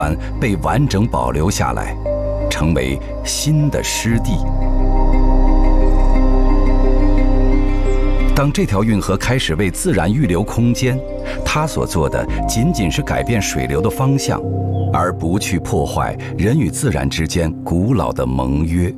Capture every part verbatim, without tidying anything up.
被完整保留下来，成为新的湿地。当这条运河开始为自然预留空间，它所做的仅仅是改变水流的方向，而不去破坏人与自然之间古老的盟约。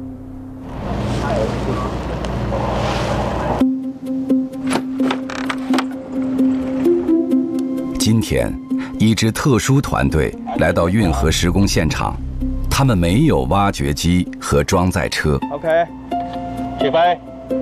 今天，一支特殊团队来到运河施工现场，他们没有挖掘机和装载车。 OK， 起飞。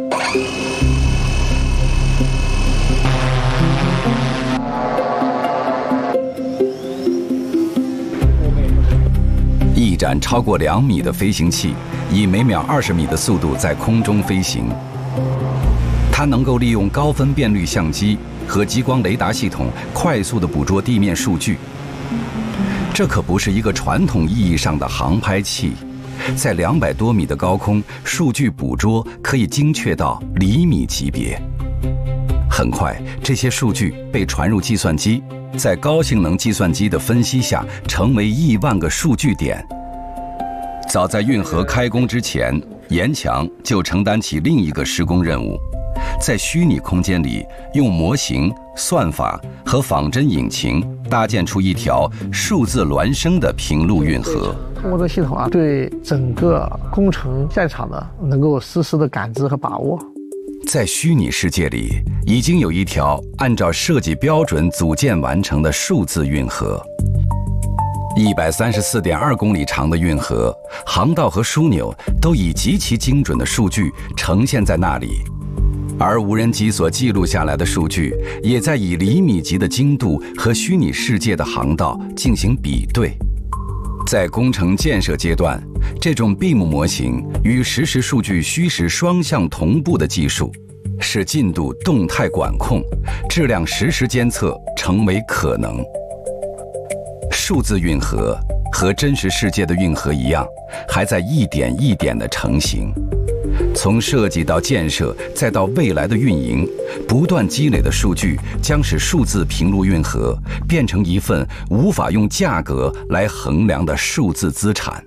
一盏超过两米的飞行器，以每秒二十米的速度在空中飞行。它能够利用高分辨率相机和激光雷达系统快速地捕捉地面数据。这可不是一个传统意义上的航拍器，在两百多米的高空，数据捕捉可以精确到厘米级别。很快，这些数据被传入计算机，在高性能计算机的分析下，成为亿万个数据点。早在运河开工之前，严强就承担起另一个施工任务，在虚拟空间里用模型、算法和仿真引擎搭建出一条数字孪生的平路运河。 通过这个系统啊，对整个工程现场的能够实时的感知和把握。 在虚拟世界里，已经有一条按照设计标准组建完成的数字运河。一百三十四点二公里长的运河，航道和枢纽都以极其精准的数据呈现在那里，而无人机所记录下来的数据，也在以厘米级的精度和虚拟世界的航道进行比对。在工程建设阶段，这种 B I M 模型与实时数据虚实双向同步的技术，使进度动态管控、质量实时监测成为可能。数字运河和真实世界的运河一样，还在一点一点地成型。从设计到建设，再到未来的运营，不断积累的数据将使数字平路运河变成一份无法用价格来衡量的数字资产。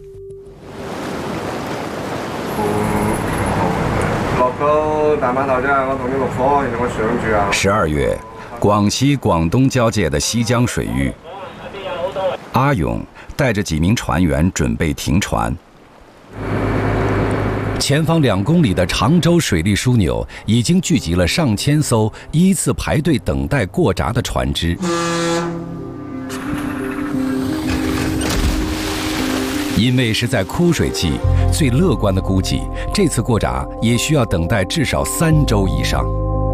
落到大碼頭啫，我同你落課，然後我上住啊。 十二月，广西广东交界的西江水域，阿勇带着几名船员准备停船。前方两公里的常州水利枢纽已经聚集了上千艘依次排队等待过闸的船只。因为是在枯水季，最乐观的估计，这次过闸也需要等待至少三周以上。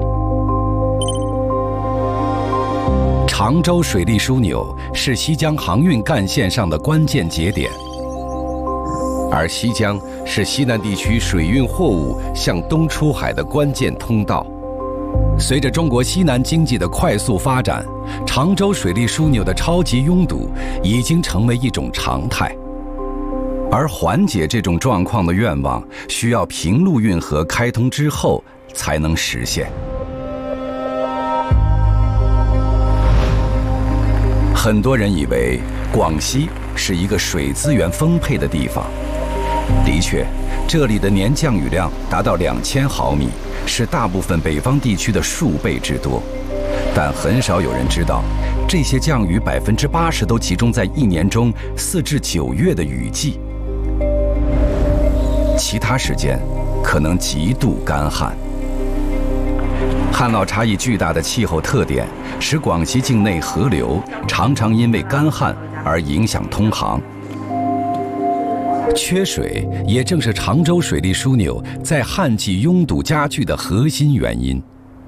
常州水利枢纽是西江航运干线上的关键节点，而西江是西南地区水运货物向东出海的关键通道。随着中国西南经济的快速发展，常州水利枢纽的超级拥堵已经成为一种常态。而缓解这种状况的愿望，需要平路运河开通之后才能实现。很多人以为广西是一个水资源丰沛的地方，的确，这里的年降雨量达到两千毫米，是大部分北方地区的数倍之多。但很少有人知道，这些降雨百分之八十都集中在一年中四至九月的雨季，其他时间可能极度干旱。旱涝差异巨大的气候特点，使广西境内河流常常因为干旱而影响通航。缺水也正是常州水利枢纽在旱季拥堵加剧的核心原因。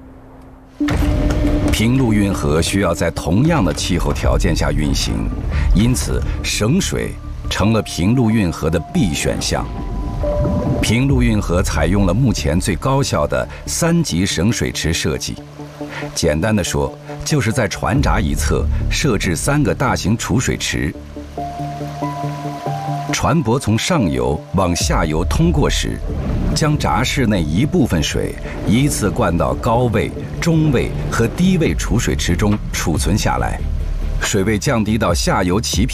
平路运河需要在同样的气候条件下运行，因此省水成了平路运河的必选项。平路运河采用了目前最高效的三级省水池设计。简单的说，就是在船闸一侧设置三个大型储水池。船舶从上游往下游通过时，将闸室内一部分水依次灌到高位、中位和低位储水池中储存下来。 水位降低到下游齐平。